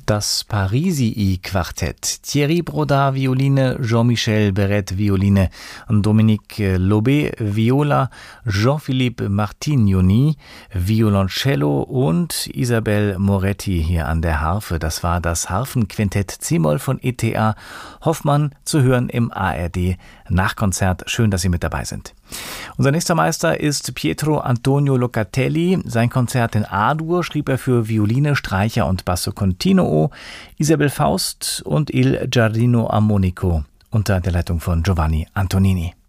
Das Parisii-Quartett. Thierry Brodart, Violine, Jean-Michel Beret, Violine, Dominique Lobé, Viola, Jean-Philippe Martignoni, Violoncello und Isabelle Moretti hier an der Harfe. Das war das Harfenquintett C-Moll von E.T.A. Hoffmann, zu hören im ARD Nachkonzert. Schön, dass Sie mit dabei sind. Unser nächster Meister ist Pietro Antonio Locatelli. Sein Konzert in A-Dur schrieb er für Violine, Streicher und Basso Continuo, Isabel Faust und Il Giardino Armonico unter der Leitung von Giovanni Antonini.